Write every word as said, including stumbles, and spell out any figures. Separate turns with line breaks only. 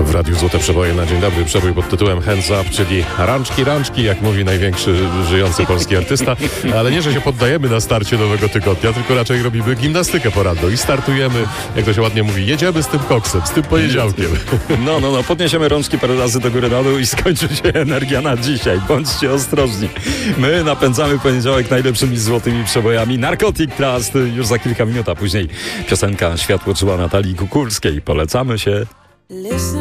W Radiu Złote Przeboje na dzień dobry. Przebój pod tytułem Hands Up, czyli rączki, rączki, jak mówi największy żyjący polski artysta. Ale nie, że się poddajemy na starcie nowego tygodnia, tylko raczej robimy gimnastykę poranną i startujemy, jak to się ładnie mówi, jedziemy z tym koksem, z tym poniedziałkiem.
No, no, no, podniesiemy rączki parę razy do góry na dół i skończy się energia na dzisiaj. Bądźcie ostrożni. My napędzamy poniedziałek najlepszymi złotymi przebojami. Narcotic Trust już za kilka minut, a później piosenka Światło czuła Natalii Kukulskiej. Polecamy się.